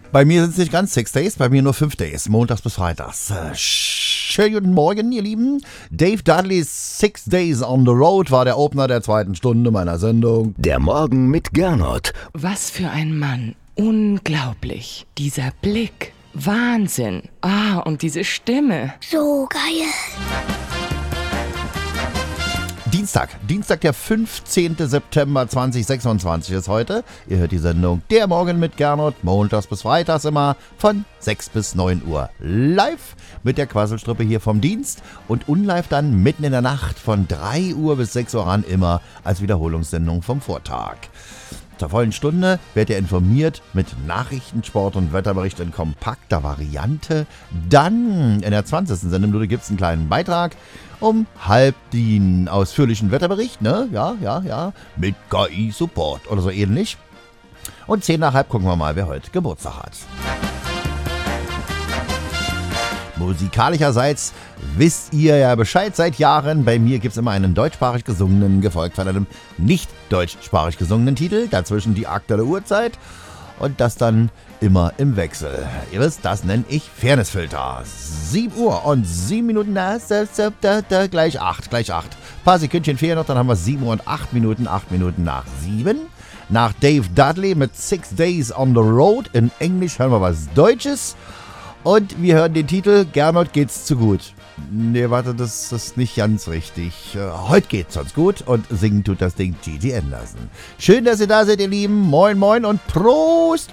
Bei mir sind es nicht ganz 6 Days, bei mir nur 5 Days, montags bis freitags. Schönen guten Morgen, ihr Lieben. Dave Dudley's 6 Days on the Road war der Opener der zweiten Stunde meiner Sendung. Der Morgen mit Gernot. Was für ein Mann. Unglaublich. Dieser Blick. Wahnsinn. Und diese Stimme. So geil. Dienstag, der 15. September 2026 ist heute. Ihr hört die Sendung Der Morgen mit Gernot, montags bis freitags immer von 6 bis 9 Uhr. Live mit der Quasselstrippe hier vom Dienst und unlive dann mitten in der Nacht von 3 Uhr bis 6 Uhr an immer als Wiederholungssendung vom Vortag. Zur vollen Stunde werdet ihr informiert mit Nachrichten, Sport und Wetterbericht in kompakter Variante. Dann in der 20. Sendeminute gibt es einen kleinen Beitrag um halb den ausführlichen Wetterbericht, ne? Ja, mit KI-Support oder so ähnlich. Und 10 nach halb gucken wir mal, wer heute Geburtstag hat. Musikalischerseits wisst ihr ja Bescheid seit Jahren. Bei mir gibt es immer einen deutschsprachig gesungenen, gefolgt von einem nicht deutschsprachig gesungenen Titel. Dazwischen die aktuelle Uhrzeit und das dann immer im Wechsel. Ihr wisst, das nenne ich Fairnessfilter. 7 Uhr und 7 Minuten, gleich 8. Paar Sekündchen fehlen noch, dann haben wir 7 Uhr und 8 Minuten nach 7. Nach Dave Dudley mit 6 Days on the Road. In Englisch hören wir was Deutsches. Und wir hören den Titel Gernot geht's zu gut. Nee, warte, das ist nicht ganz richtig. Heute geht's uns gut und singen tut das Ding Gigi Anderson. Schön, dass ihr da seid, ihr Lieben. Moin, moin und Prost!